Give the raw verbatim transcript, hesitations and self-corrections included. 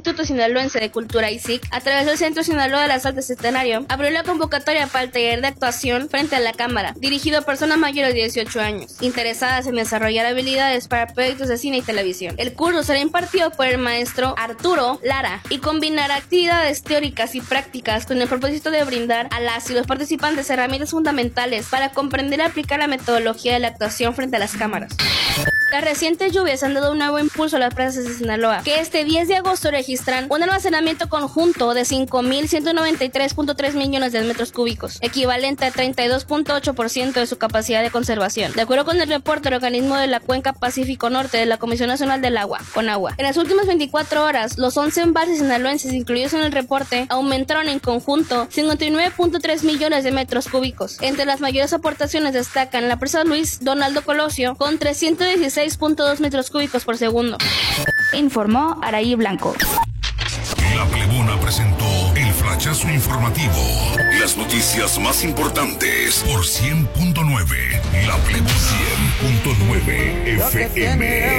Instituto Sinaloense de Cultura I S I C, a través del Centro Sinaloa de las Artes Centenario, abrió la convocatoria para el taller de actuación frente a la cámara, dirigido a personas mayores de dieciocho años, interesadas en desarrollar habilidades para proyectos de cine y televisión. El curso será impartido por el maestro Arturo Lara y combinará actividades teóricas y prácticas con el propósito de brindar a las y los participantes herramientas fundamentales para comprender y aplicar la metodología de la actuación frente a las cámaras. Las recientes lluvias han dado un nuevo impulso a las presas de Sinaloa, que este diez de agosto registran un almacenamiento conjunto de cinco mil ciento noventa y tres punto tres millones de metros cúbicos, equivalente a treinta y dos punto ocho por ciento de su capacidad de conservación, de acuerdo con el reporte del organismo de la Cuenca Pacífico Norte de la Comisión Nacional del Agua, CONAGUA. En las últimas veinticuatro horas, los once embalses sinaloenses incluidos en el reporte aumentaron en conjunto cincuenta y nueve punto tres millones de metros cúbicos. Entre las mayores aportaciones destacan la presa Luis Donaldo Colosio con trescientos dieciséis punto dos metros cúbicos por segundo. Informó Araí Blanco. La Plebona presentó el flachazo informativo. Las noticias más importantes por cien punto nueve. La Plebona cien punto nueve F M.